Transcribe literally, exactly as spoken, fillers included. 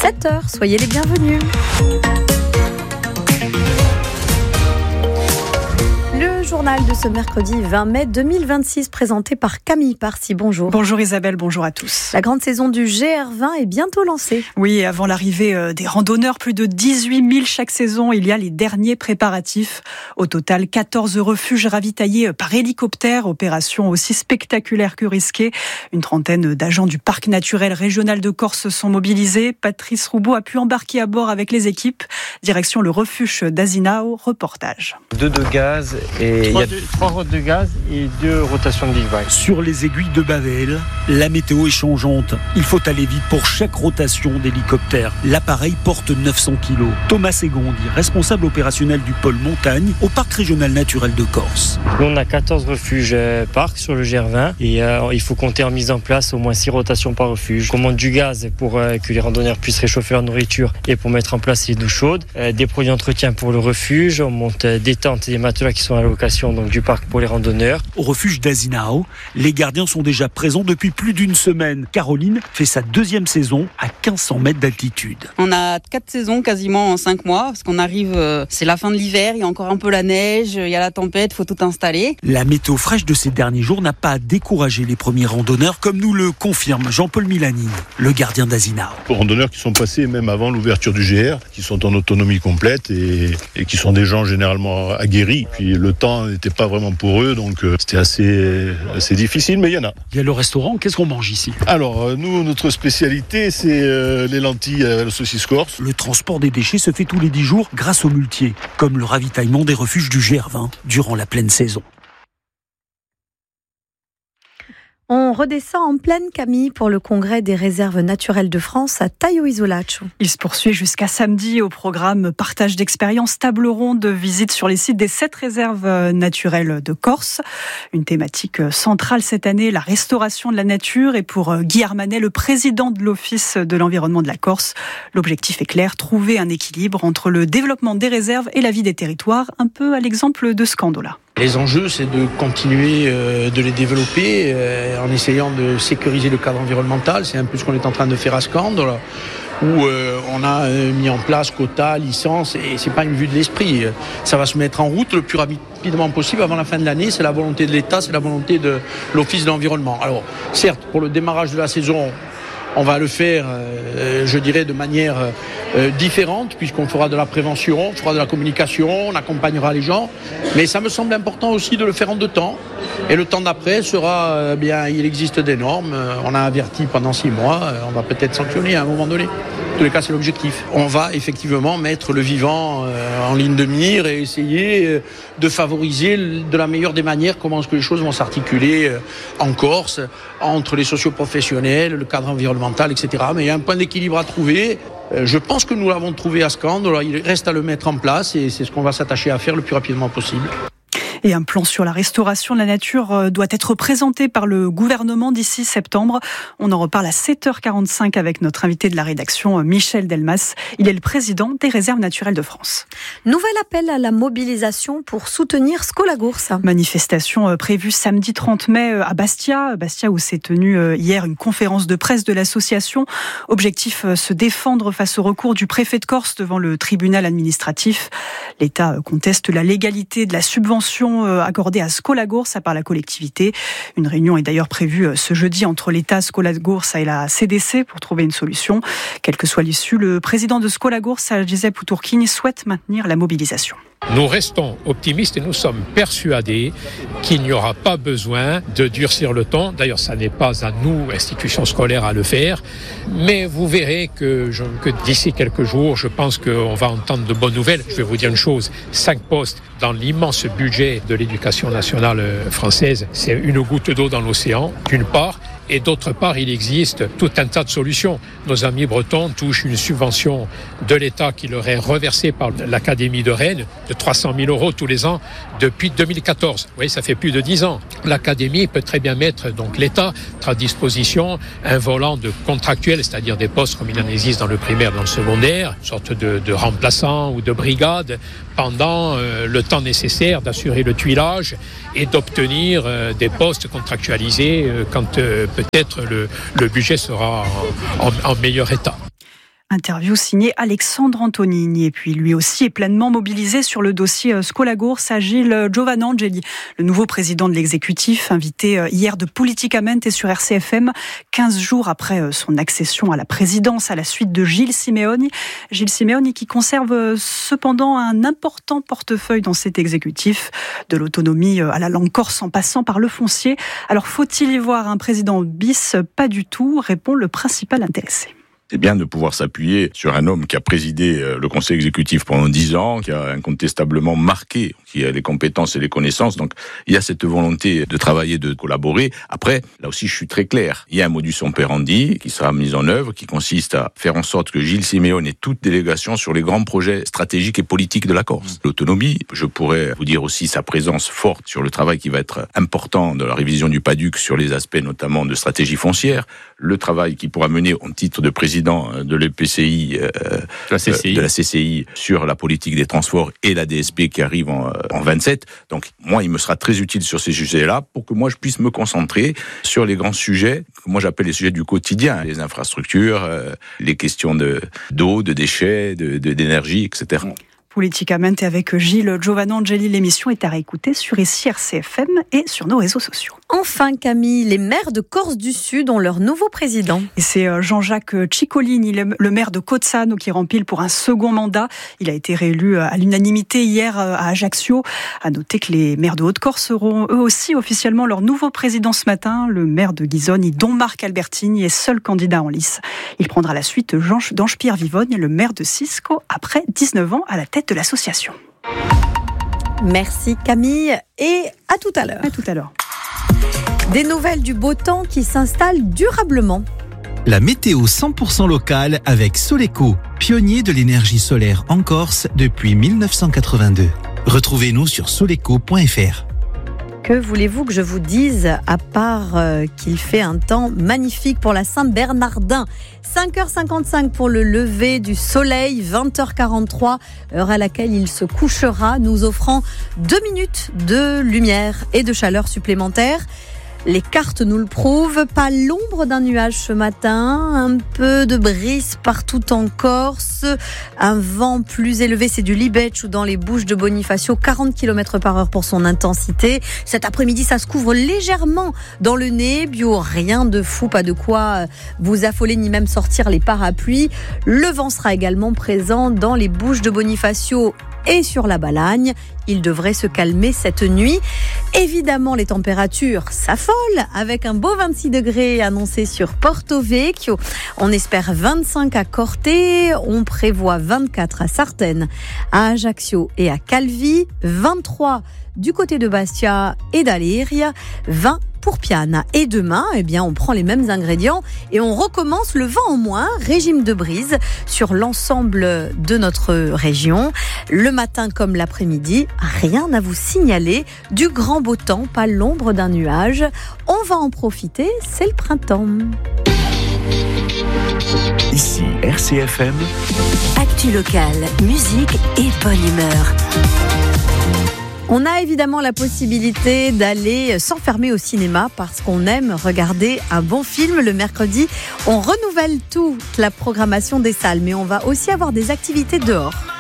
sept heures. Soyez les bienvenus. Le journal de ce mercredi vingt mai deux mille vingt-six présenté par Camille Parcy. Bonjour. Bonjour Isabelle, bonjour à tous. La grande saison du G R vingt est bientôt lancée. Oui, avant l'arrivée des randonneurs, plus de dix-huit mille chaque saison, il y a les derniers préparatifs. Au total, quatorze refuges ravitaillés par hélicoptère, opération aussi spectaculaire que risquée. Une trentaine d'agents du parc naturel régional de Corse sont mobilisés. Patrice Roubaud a pu embarquer à bord avec les équipes. Direction le refuge d'Azinao, reportage. Deux de gaz et il y a trois routes de gaz et deux rotations de big bag. Sur les aiguilles de Bavel, la météo est changeante. Il faut aller vite pour chaque rotation d'hélicoptère. L'appareil porte neuf cents kilos. Thomas Ségondi, responsable opérationnel du pôle montagne au parc régional naturel de Corse. Nous, on a quatorze refuges euh, parcs sur le G R vingt et euh, il faut compter en mise en place au moins six rotations par refuge. On commande du gaz pour euh, que les randonneurs puissent réchauffer leur nourriture et pour mettre en place les douches chaudes. Euh, des produits d'entretien pour le refuge. On monte euh, des tentes et des matelas qui sont à location donc du parc pour les randonneurs. Au refuge d'Azinao, les gardiens sont déjà présents depuis plus d'une semaine. Caroline fait sa deuxième saison à mille cinq cents mètres d'altitude. On a quatre saisons quasiment en cinq mois parce qu'on arrive, euh, c'est la fin de l'hiver, il y a encore un peu la neige, il y a la tempête, il faut tout installer. La météo fraîche de ces derniers jours n'a pas découragé les premiers randonneurs comme nous le confirme Jean-Paul Milani, le gardien d'Azinao. Les randonneurs qui sont passés même avant l'ouverture du G R, qui sont en autonomie complète et, et qui sont des gens généralement aguerris. Puis le temps n'était pas vraiment pour eux, donc euh, c'était assez, assez difficile, mais il y en a. Il y a le restaurant, qu'est-ce qu'on mange ici ? Alors, euh, nous, notre spécialité, c'est euh, les lentilles à la saucisse corse. Le transport des déchets se fait tous les dix jours grâce aux muletiers, comme le ravitaillement des refuges du G R vingt durant la pleine saison. On redescend en pleine, Camille, pour le congrès des réserves naturelles de France à Taio-Isolaccio. Il se poursuit jusqu'à samedi au programme partage d'expériences, table ronde, visite sur les sites des sept réserves naturelles de Corse. Une thématique centrale cette année, la restauration de la nature. Et pour Guy Armanet, le président de l'Office de l'environnement de la Corse, l'objectif est clair, trouver un équilibre entre le développement des réserves et la vie des territoires, un peu à l'exemple de Scandola. Les enjeux, c'est de continuer euh, de les développer euh, en essayant de sécuriser le cadre environnemental. C'est un peu ce qu'on est en train de faire à Scandola, où euh, on a euh, mis en place quotas, licences, et c'est pas une vue de l'esprit. Ça va se mettre en route le plus rapidement possible avant la fin de l'année. C'est la volonté de l'État, c'est la volonté de l'Office de l'environnement. Alors, certes, pour le démarrage de la saison, on va le faire, euh, je dirais, de manière euh, différente, puisqu'on fera de la prévention, on fera de la communication, on accompagnera les gens. Mais ça me semble important aussi de le faire en deux temps. Et le temps d'après sera, euh, bien, il existe des normes. On a averti pendant six mois, euh, on va peut-être sanctionner à un moment donné. En tous les cas, c'est l'objectif. On va effectivement mettre le vivant euh, en ligne de mire et essayer euh, de favoriser de la meilleure des manières comment est-ce que les choses vont s'articuler euh, en Corse, entre les socioprofessionnels, le cadre environnemental, et cetera. Mais il y a un point d'équilibre à trouver. Euh, je pense que nous l'avons trouvé à Scandola. Il reste à le mettre en place et c'est ce qu'on va s'attacher à faire le plus rapidement possible. Et un plan sur la restauration de la nature doit être présenté par le gouvernement d'ici septembre. On en reparle à sept heures quarante-cinq avec notre invité de la rédaction, Michel Delmas. Il est le président des réserves naturelles de France. Nouvel appel à la mobilisation pour soutenir Skolagours. Manifestation prévue samedi trente mai à Bastia. Bastia où s'est tenue hier une conférence de presse de l'association. Objectif, se défendre face au recours du préfet de Corse devant le tribunal administratif. L'État conteste la légalité de la subvention accordée à Skolagours par la collectivité. Une réunion est d'ailleurs prévue ce jeudi entre l'État, Skolagours et la C D C pour trouver une solution. Quelle que soit l'issue, le président de Skolagours, Giuseppe Uturchini, souhaite maintenir la mobilisation. Nous restons optimistes et nous sommes persuadés qu'il n'y aura pas besoin de durcir le ton. D'ailleurs, ça n'est pas à nous, institutions scolaires, à le faire. Mais vous verrez que, je, que d'ici quelques jours, je pense qu'on va entendre de bonnes nouvelles. Je vais vous dire une chose, cinq postes dans l'immense budget de l'éducation nationale française, c'est une goutte d'eau dans l'océan, d'une part. Et d'autre part, il existe tout un tas de solutions. Nos amis bretons touchent une subvention de l'État qui leur est reversée par l'Académie de Rennes de trois cent mille euros tous les ans depuis deux mille quatorze. Vous voyez, ça fait plus de dix ans. L'Académie peut très bien mettre, donc l'État, à disposition un volant de contractuels, c'est-à-dire des postes comme il en existe dans le primaire, dans le secondaire, une sorte de, de remplaçants ou de brigade, pendant euh, le temps nécessaire d'assurer le tuilage et d'obtenir euh, des postes contractualisés euh, quand euh, peut-être le, le budget sera en, en, en meilleur état. Interview signée Alexandre Antonini. Et puis lui aussi est pleinement mobilisé sur le dossier Scolagours. Gilles Giovanangeli, le nouveau président de l'exécutif, invité hier de Politicamente sur R C F M, quinze jours après son accession à la présidence à la suite de Gilles Simeoni. Gilles Simeoni qui conserve cependant un important portefeuille dans cet exécutif, de l'autonomie à la langue corse en passant par le foncier. Alors faut-il y voir un président bis ? Pas du tout, répond le principal intéressé. C'est bien de pouvoir s'appuyer sur un homme qui a présidé le conseil exécutif pendant dix ans, qui a incontestablement marqué, qui a les compétences et les connaissances. Donc, il y a cette volonté de travailler, de collaborer. Après, là aussi, je suis très clair. Il y a un modus operandi qui sera mis en œuvre, qui consiste à faire en sorte que Gilles Simeoni ait toute délégation sur les grands projets stratégiques et politiques de la Corse. L'autonomie, je pourrais vous dire aussi sa présence forte sur le travail qui va être important de la révision du PADUC sur les aspects notamment de stratégie foncière, le travail qu'il pourra mener en titre de président de l'E P C I, euh, la C C I. de la C C I sur la politique des transports et la D S P qui arrive en, en vingt-sept. Donc moi, il me sera très utile sur ces sujets-là pour que moi je puisse me concentrer sur les grands sujets que moi j'appelle les sujets du quotidien, les infrastructures, euh, les questions de d'eau, de déchets, de, de d'énergie, et cetera. Politicamente avec Gilles Giovanangeli. L'émission est à réécouter sur ici R C F M et sur nos réseaux sociaux. Enfin Camille, les maires de Corse du Sud ont leur nouveau président. Et c'est Jean-Jacques Ciccolini, le maire de Cozzano, qui rempile pour un second mandat. Il a été réélu à l'unanimité hier à Ajaccio. À noter que les maires de Haute-Corse auront eux aussi officiellement leur nouveau président ce matin. Le maire de Ghisoni, Don Marc Albertini, est seul candidat en lice. Il prendra la suite d'Ange-Pierre Vivogne, le maire de Cisco, après dix-neuf ans à la tête de l'association. Merci Camille et à tout à l'heure. À tout à l'heure. Des nouvelles du beau temps qui s'installe durablement. La météo cent pour cent locale avec Soleco, pionnier de l'énergie solaire en Corse depuis mille neuf cent quatre-vingt-deux. Retrouvez-nous sur soleco point f r. Que voulez-vous que je vous dise, à part euh, qu'il fait un temps magnifique pour la Saint-Bernardin. cinq heures cinquante-cinq pour le lever du soleil, vingt heures quarante-trois, heure à laquelle il se couchera, nous offrant deux minutes de lumière et de chaleur supplémentaire. Les cartes nous le prouvent, pas l'ombre d'un nuage ce matin, un peu de brise partout en Corse, un vent plus élevé, c'est du Libeccio dans les Bouches de Bonifacio, quarante kilomètres par heure pour son intensité. Cet après-midi, ça se couvre légèrement dans le Nebbio, rien de fou, pas de quoi vous affoler ni même sortir les parapluies. Le vent sera également présent dans les Bouches de Bonifacio et sur la Balagne. Il devrait se calmer cette nuit. Évidemment, les températures s'affolent avec un beau vingt-six degrés annoncé sur Porto Vecchio. On espère vingt-cinq à Corte. On prévoit vingt-quatre à Sartène, à Ajaccio et à Calvi. vingt-trois du côté de Bastia et d'Aléria. vingt pour Piana. Et demain, eh bien, on prend les mêmes ingrédients et on recommence le vent en moins, régime de brise sur l'ensemble de notre région. Le matin comme l'après-midi, rien à vous signaler. Du grand beau temps, pas l'ombre d'un nuage. On va en profiter, c'est le printemps. Ici R C F M. Actu locale, musique et bonne humeur. On a évidemment la possibilité d'aller s'enfermer au cinéma parce qu'on aime regarder un bon film le mercredi. On renouvelle toute la programmation des salles, mais on va aussi avoir des activités dehors.